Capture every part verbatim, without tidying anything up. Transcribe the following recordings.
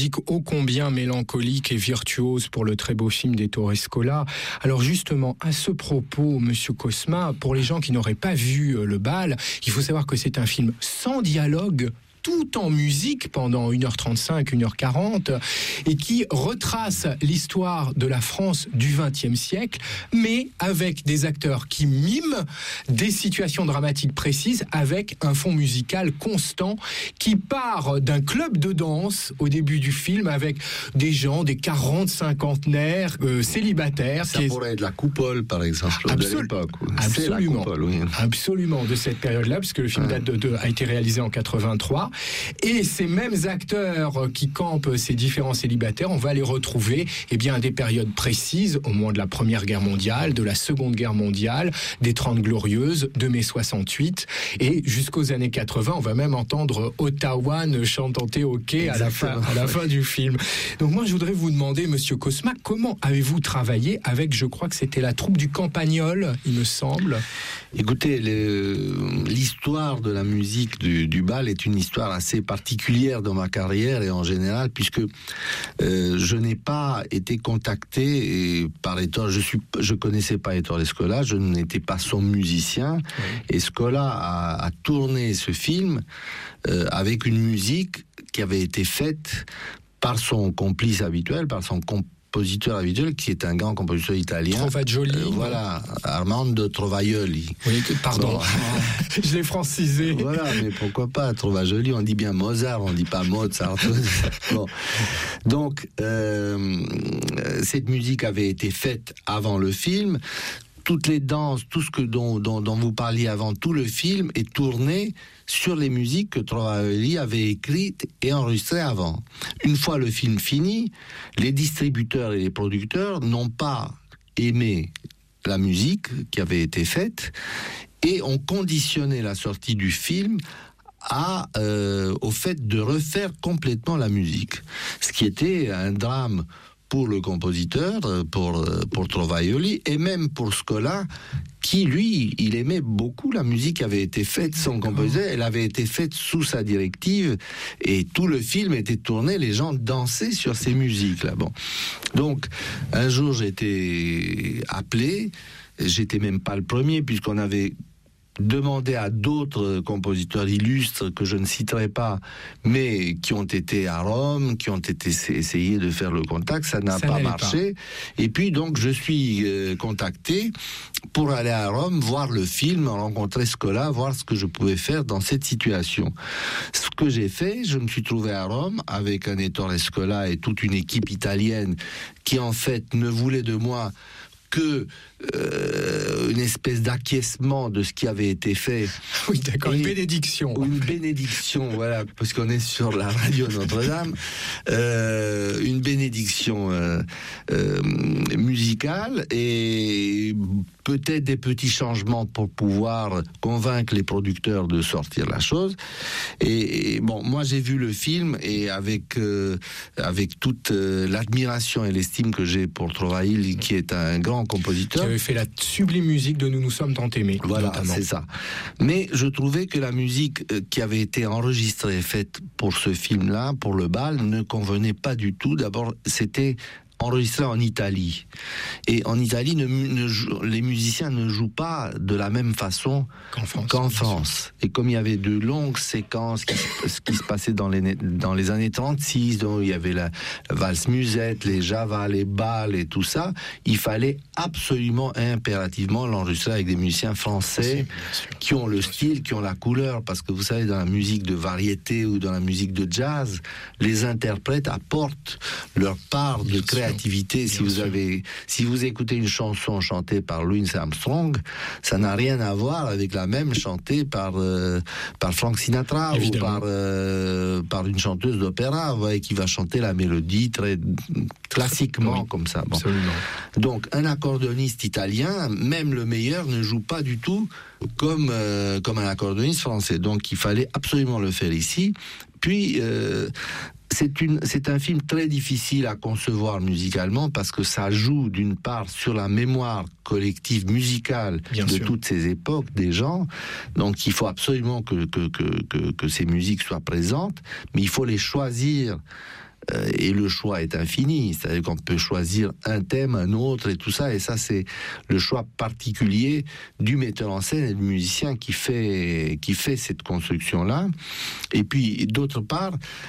musique ô combien mélancolique et virtuose pour le très beau film d'Ettore Scola. Alors justement, à ce propos, Monsieur Cosma, pour les gens qui n'auraient pas vu Le Bal, il faut savoir que c'est un film sans dialogue, tout en musique pendant une heure trente-cinq, une heure quarante, et qui retrace l'histoire de la France du vingtième siècle, mais avec des acteurs qui miment des situations dramatiques précises, avec un fond musical constant qui part d'un club de danse au début du film, avec des gens, des quarante, cinquantenaires, euh, célibataires. Ça qui pourrait est... être la coupole, par exemple, Absol... de l'époque. Absolument. C'est la coupole, oui. Absolument, de cette période-là, puisque le film ouais. date de, de, a été réalisé en quatre-vingt-trois. Et ces mêmes acteurs qui campent ces différents célibataires, on va les retrouver eh bien, à des périodes précises, au moment de la Première Guerre mondiale, de la Seconde Guerre mondiale, des Trente Glorieuses, de mai soixante-huit, et jusqu'aux années quatre-vingts, on va même entendre Ottawa chanter au quai à la, fin, à la fin du film. Donc moi, je voudrais vous demander, Monsieur Cosma, comment avez-vous travaillé avec, je crois que c'était la troupe du Campagnol, il me semble. Écoutez, le, l'histoire de la musique du, du bal est une histoire assez particulière dans ma carrière et en général, puisque euh, je n'ai pas été contacté et par Ettore, je suis, je connaissais pas Ettore Scola, je n'étais pas son musicien, oui. Et Scola a, a tourné ce film euh, avec une musique qui avait été faite par son complice habituel, par son complice compositeur habituel, qui est un grand compositeur italien. Trovagioli. Euh, voilà, Armando Trovajoli. Oui, pardon, bon. Je l'ai francisé. Voilà, mais pourquoi pas, Trovajoli, on dit bien Mozart, on dit pas Mozart. Bon. Donc, euh, cette musique avait été faite avant le film. Toutes les danses, tout ce que dont, dont, dont vous parliez avant, tout le film est tourné sur les musiques que Trovajoli avait écrites et enregistrées avant. Une fois le film fini, les distributeurs et les producteurs n'ont pas aimé la musique qui avait été faite et ont conditionné la sortie du film à, euh, au fait de refaire complètement la musique. Ce qui était un drame pour le compositeur, pour, pour Trovajoli, et même pour Scola, qui, lui, il aimait beaucoup la musique qui avait été faite sans compositeur, elle avait été faite sous sa directive, et tout le film était tourné, les gens dansaient sur ces musiques-là. Bon. Donc, un jour, j'ai été appelé, j'étais même pas le premier, puisqu'on avait demander à d'autres compositeurs illustres que je ne citerai pas, mais qui ont été à Rome, qui ont été essayés de faire le contact, ça n'a ça pas marché. Pas. Et puis donc je suis euh, contacté pour aller à Rome, voir le film, rencontrer Scola, voir ce que je pouvais faire dans cette situation. Ce que j'ai fait, je me suis trouvé à Rome avec un Ettore Scola et toute une équipe italienne qui en fait ne voulait de moi que euh, une espèce d'acquiescement de ce qui avait été fait. Oui, d'accord, une bénédiction. Une bénédiction, voilà, parce qu'on est sur la radio Notre-Dame. Euh, une bénédiction euh, euh, musicale et peut-être des petits changements pour pouvoir convaincre les producteurs de sortir la chose. Et, et bon, moi j'ai vu le film et avec euh, avec toute euh, l'admiration et l'estime que j'ai pour Trovajoli, qui est un grand compositeur, qui avait fait la sublime musique de Nous nous sommes tant aimés. Voilà, notamment. C'est ça. Mais je trouvais que la musique qui avait été enregistrée et faite pour ce film-là, pour le bal, ne convenait pas du tout. D'abord, c'était enregistré en Italie. Et en Italie, ne, ne joue, les musiciens ne jouent pas de la même façon qu'en France. Qu'en France. Et comme il y avait de longues séquences qui, ce qui se passait dans les, dans les années trente-six, donc il y avait la, la valse musette, les javas, les bals et tout ça, il fallait absolument et impérativement l'enregistrer avec des musiciens français qui ont le style, qui ont la couleur, parce que vous savez, dans la musique de variété ou dans la musique de jazz, les interprètes apportent leur part de créativité. Si vous avez, si vous écoutez une chanson chantée par Louis Armstrong, ça n'a rien à voir avec la même chantée par euh, par Frank Sinatra. Évidemment. Ou par euh, par une chanteuse d'opéra, vous voyez, qui va chanter la mélodie très classiquement oui, comme ça. Bon. Absolument. Donc un accordéoniste italien, même le meilleur, ne joue pas du tout comme euh, comme un accordéoniste français. Donc il fallait absolument le faire ici. Puis euh, C'est, une, c'est un film très difficile à concevoir musicalement parce que ça joue d'une part sur la mémoire collective musicale Bien de sûr. Toutes ces époques des gens. Donc il faut absolument que, que, que, que, que ces musiques soient présentes, mais il faut les choisir euh, et le choix est infini. C'est-à-dire qu'on peut choisir un thème, un autre et tout ça. Et ça, c'est le choix particulier du metteur en scène et du musicien qui fait, qui fait cette construction-là. Et puis, d'autre part,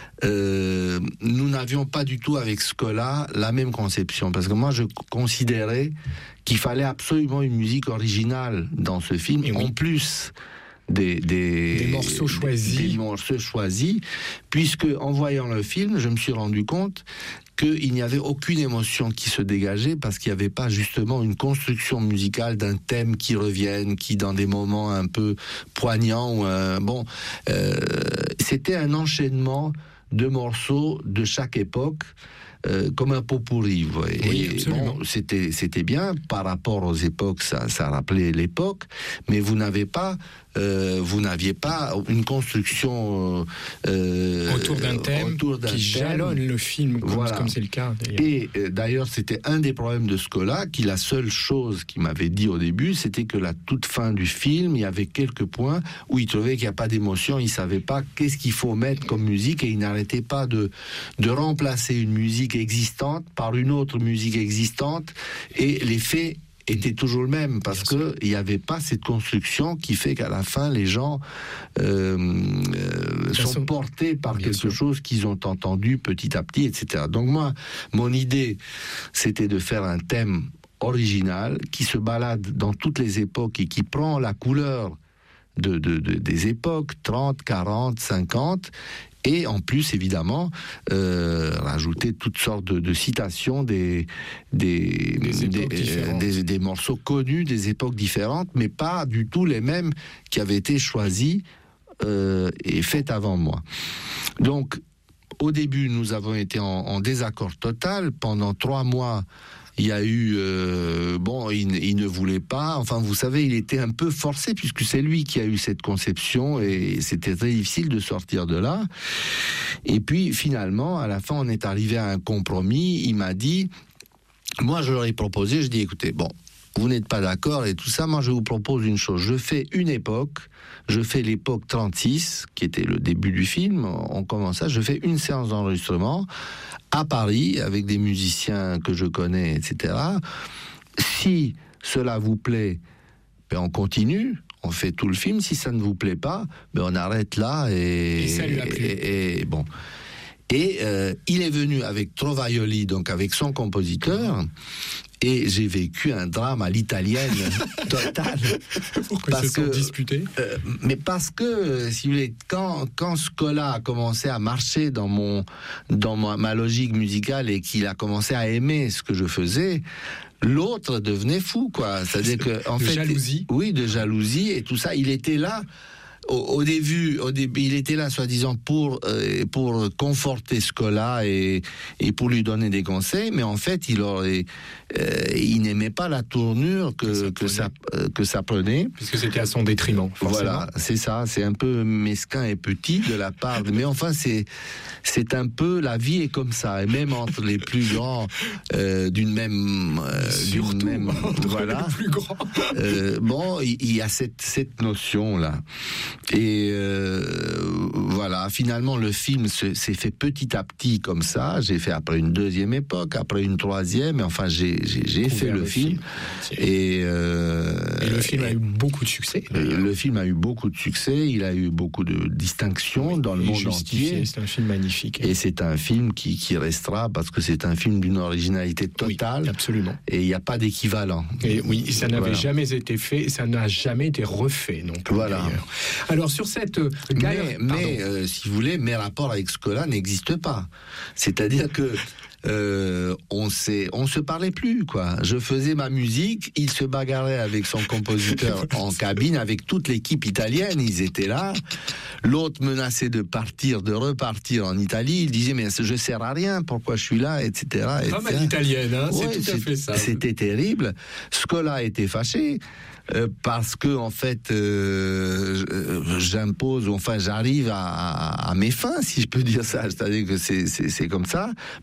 euh, nous n'avions pas du tout avec Scola la même conception. Parce que moi, je considérais qu'il fallait absolument une musique originale dans ce film. Et oui. En plus... Des, des, des morceaux choisis. Des, des morceaux choisis, puisque en voyant le film, je me suis rendu compte qu'il n'y avait aucune émotion qui se dégageait parce qu'il n'y avait pas justement une construction musicale d'un thème qui revienne, qui dans des moments un peu poignants, euh, bon, euh, c'était un enchaînement de morceaux de chaque époque. Euh, comme un pot pourri, vous voyez. Oui, absolument. Bon, c'était, c'était bien, par rapport aux époques, ça, ça rappelait l'époque, mais vous n'avez pas, euh, vous n'aviez pas une construction euh, autour d'un thème autour d'un qui thème. jalonne le film, comme, voilà. comme c'est le cas. D'ailleurs. Et euh, d'ailleurs, c'était un des problèmes de Scola, qui la seule chose qu'il m'avait dit au début, c'était que la toute fin du film, il y avait quelques points où il trouvait qu'il n'y a pas d'émotion, il savait pas qu'est-ce qu'il faut mettre comme musique, et il n'arrêtait pas de, de remplacer une musique existante par une autre musique existante, et l'effet était toujours le même, parce qu'il n'y avait pas cette construction qui fait qu'à la fin les gens euh, euh, sont sûr. portés par Bien quelque sûr. chose qu'ils ont entendu petit à petit, et cetera. Donc moi, mon idée, c'était de faire un thème original qui se balade dans toutes les époques et qui prend la couleur de, de, de, des époques, trente, quarante, cinquante, et en plus, évidemment, euh, rajouter toutes sortes de, de citations des, des, des, des, des, des morceaux connus des époques différentes, mais pas du tout les mêmes qui avaient été choisis euh, et faits avant moi. Donc, au début, nous avons été en, en désaccord total. Pendant trois mois, il y a eu... Euh, bon, il, il ne voulait pas... Enfin, vous savez, il était un peu forcé, puisque c'est lui qui a eu cette conception, et c'était très difficile de sortir de là. Et puis, finalement, à la fin, on est arrivé à un compromis. Il m'a dit... Moi, je leur ai proposé, je dis, écoutez, bon, vous n'êtes pas d'accord et tout ça, moi, je vous propose une chose. Je fais une époque, je fais l'époque trente-six, qui était le début du film, on commence ça, je fais une séance d'enregistrement à Paris, avec des musiciens que je connais, et cetera. Si cela vous plaît, ben on continue, on fait tout le film. Si ça ne vous plaît pas, ben on arrête là. Et, et ça lui a plu. Et, et bon. Et euh, il est venu avec Trovaioli, donc avec son compositeur, et j'ai vécu un drame à l'italienne totale. Pourquoi parce ils se sont que, disputés euh, Mais parce que, si vous voulez, quand, quand Scola a commencé à marcher dans, mon, dans ma, ma logique musicale et qu'il a commencé à aimer ce que je faisais, l'autre devenait fou, quoi. C'est-à-dire que, en de fait, jalousie. Oui, de jalousie et tout ça. Il était là. Au, au début, au début, il était là, soi-disant, pour euh, pour conforter Scola et et pour lui donner des conseils, mais en fait, il aurait, euh, il n'aimait pas la tournure que que ça que ça, euh, que ça prenait, puisque c'était à son détriment. Forcément. Voilà, c'est ça, c'est un peu mesquin et petit de la part, de, mais enfin, c'est c'est un peu, la vie est comme ça, et même entre les plus grands euh, d'une même euh, Surtout d'une même entre voilà, les plus grands. Euh, bon, il, il y a cette cette notion là. Et euh, voilà, finalement, le film se, s'est fait petit à petit comme ça. J'ai fait après une deuxième époque, après une troisième, et enfin, j'ai, j'ai, j'ai fait le, le film. film. Et, euh, et le film a eu beaucoup de succès. D'ailleurs. Le film a eu beaucoup de succès, il a eu beaucoup de distinctions oui, dans le monde entier. C'est un film magnifique. Et c'est un film qui, qui restera, parce que c'est un film d'une originalité totale. Oui, absolument. Et il n'y a pas d'équivalent. Et oui, ça n'avait voilà. jamais été fait, ça n'a jamais été refait non plus. Voilà. D'ailleurs. Alors, sur cette euh, mais, mais euh, si vous voulez, mes rapports avec Scola n'existent pas. C'est-à-dire que euh, on s'est, on se parlait plus, quoi. Je faisais ma musique, il se bagarrait avec son compositeur en cabine, avec toute l'équipe italienne, ils étaient là. L'autre menaçait de partir, de repartir en Italie. Il disait, mais je sers à rien, pourquoi je suis là, et cetera. Pas mal italienne, hein, ouais, c'est tout à fait ça. C'était terrible. Scola était fâché. Euh, parce que en fait euh, j'impose, ou enfin j'arrive à, à, à mes fins, si je peux dire ça, c'est-à-dire que c'est, c'est, c'est comme ça, mais au fond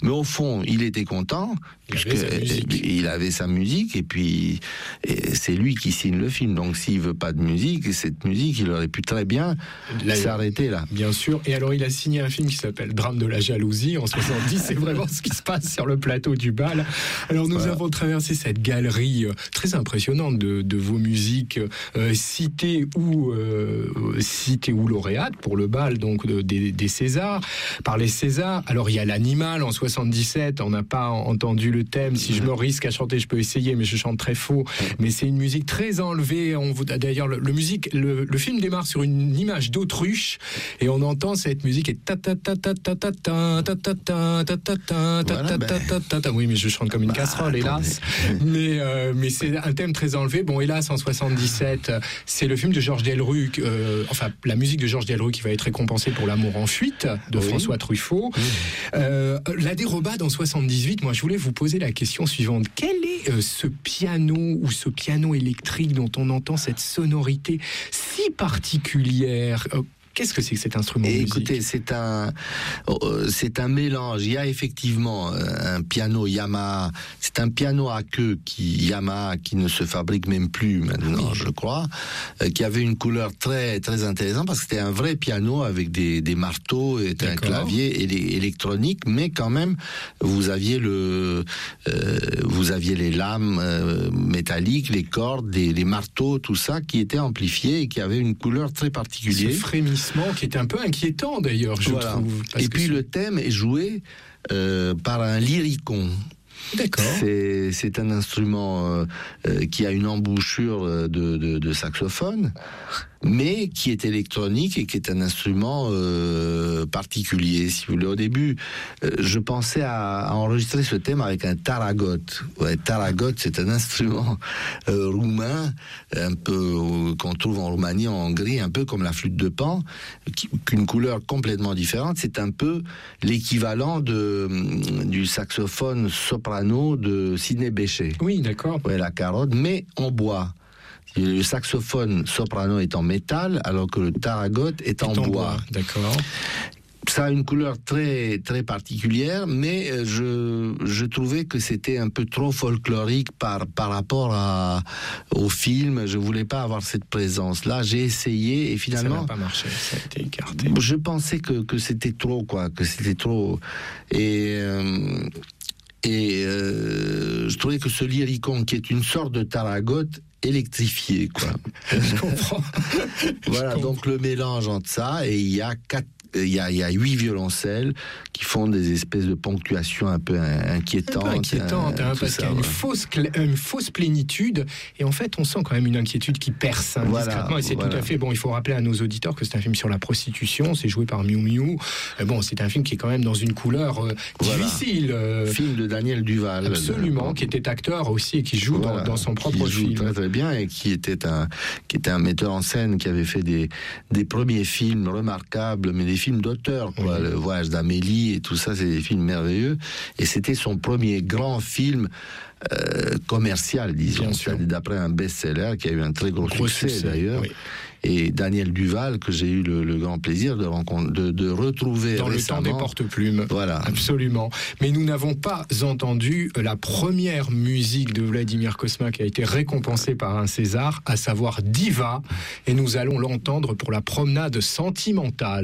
fond, il était content, il puisque avait sa musique. il avait sa musique, et puis et c'est lui qui signe le film. Donc s'il veut pas de musique, cette musique, il aurait pu très bien là, s'arrêter là. Bien sûr. Et alors il a signé un film qui s'appelle Drame de la jalousie en soixante-dix. C'est vraiment ce qui se passe sur le plateau du bal. Alors nous voilà. avons traversé cette galerie très impressionnante de, de vos musiques euh, citées ou euh, citées ou lauréates pour le bal, donc de, des, des Césars, par les Césars. Alors il y a l'animal en soixante-dix-sept. On n'a pas entendu le thème. Si je me risque à chanter, je peux essayer, mais je chante très faux. Mais c'est une musique très enlevée. On, d'ailleurs, le, le musique, le, le film démarre sur une image d'autruche et on entend cette musique et ta ta ta ta ta ta ta ta ta ta ta ta ta ta ta ta ta. Oui, mais je chante comme une casserole, hélas. Mais euh, mais c'est un thème très enlevé. Bon, hélas, en soixante-dix-sept, c'est le film de Georges Delerue, euh, enfin la musique de Georges Delerue qui va être récompensée pour L'amour en fuite de oui. François Truffaut. Oui. Euh, la dérobade en soixante-dix-huit. Moi, je voulais vous poser la question suivante. Quel est euh, ce piano ou ce piano électrique dont on entend cette sonorité si particulière? euh, Qu'est-ce que c'est que cet instrument musique ? Écoutez, c'est un, euh, c'est un mélange. Il y a effectivement un piano Yamaha. C'est un piano à queue qui Yamaha qui ne se fabrique même plus maintenant, oui. je crois, euh, qui avait une couleur très très intéressante parce que c'était un vrai piano avec des, des marteaux et un clavier électronique, mais quand même vous aviez le, euh, vous aviez les lames euh, métalliques, les cordes, les, les marteaux, tout ça qui était amplifié et qui avait une couleur très particulière. Ce frémissement qui est un peu inquiétant d'ailleurs, je voilà. trouve. Parce et puis c'est... le thème est joué euh, par un lyricon. D'accord. C'est, c'est un instrument euh, euh, qui a une embouchure de, de, de saxophone, mais qui est électronique et qui est un instrument euh, particulier, si vous voulez. Au début, euh, je pensais à, à enregistrer ce thème avec un taragot. Ouais, taragot, c'est un instrument euh, roumain, un peu euh, qu'on trouve en Roumanie, en Hongrie, un peu comme la flûte de Pan, qui, qu'une couleur complètement différente. C'est un peu l'équivalent de, du saxophone soprano de Sidney Bechet. Oui, d'accord. Ouais, la carotte, mais en bois. Le saxophone soprano est en métal, alors que le taragot est, est en, en bois. bois. D'accord. Ça a une couleur très très particulière, mais je je trouvais que c'était un peu trop folklorique par par rapport à au film. Je voulais pas avoir cette présence là. J'ai essayé et finalement ça n'a pas marché. Ça a été écarté. Je pensais que que c'était trop quoi, que c'était trop et euh, et euh, je trouvais que ce lyricon qui est une sorte de taragot électrifié, quoi. Je comprends. Voilà, Je comprends. donc le mélange entre ça, et il y a quatre, il y a, il y a huit violoncelles qui font des espèces de ponctuations un peu inquiétantes. Un peu inquiétantes, hein, parce ça, qu'il y a une, ouais. fausse, une fausse plénitude, et en fait, on sent quand même une inquiétude qui perce hein, voilà, discrètement, et c'est voilà. tout à fait, bon, il faut rappeler à nos auditeurs que c'est un film sur la prostitution, c'est joué par Miu Miu, bon, c'est un film qui est quand même dans une couleur euh, voilà. difficile. Euh, film de Daniel Duval. Absolument, de... qui était acteur aussi, et qui joue voilà. dans, dans son propre qui film. Joue très très bien, et qui était un, qui était un metteur en scène, qui avait fait des, des premiers films remarquables, mais des films d'auteur, quoi. Oui. Le Voyage d'Amélie et tout ça, c'est des films merveilleux. Et c'était son premier grand film euh, commercial, disons, d'après un best-seller qui a eu un très gros, gros succès, succès d'ailleurs. Oui. Et Daniel Duval, que j'ai eu le, le grand plaisir de, rencontrer, de, de retrouver dans récemment. Le temps des porte-plumes. Voilà. Absolument. Mais nous n'avons pas entendu la première musique de Vladimir Cosma qui a été récompensée par un César, à savoir Diva. Et nous allons l'entendre pour la promenade sentimentale.